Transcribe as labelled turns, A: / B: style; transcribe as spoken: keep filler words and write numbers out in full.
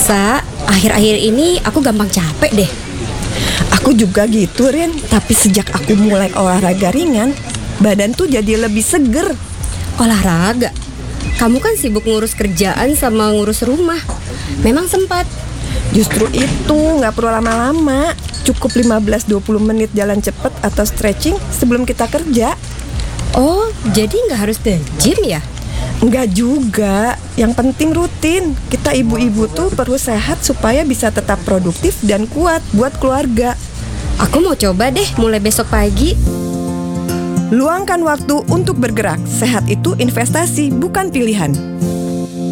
A: Sa, akhir-akhir ini aku gampang capek deh.
B: Aku juga gitu, Rin. Tapi sejak aku mulai olahraga ringan, badan tuh jadi lebih seger.
A: Olahraga? Kamu kan sibuk ngurus kerjaan sama ngurus rumah. Memang sempat?
B: Justru itu, nggak perlu lama-lama. Cukup lima belas sampai dua puluh menit jalan cepet atau stretching sebelum kita kerja.
A: Oh, jadi nggak harus ke gym ya?
B: Enggak juga, yang penting rutin. Kita ibu-ibu tuh perlu sehat supaya bisa tetap produktif dan kuat buat keluarga.
A: Aku mau coba deh mulai besok pagi.
B: Luangkan waktu untuk bergerak. Sehat itu investasi, bukan pilihan.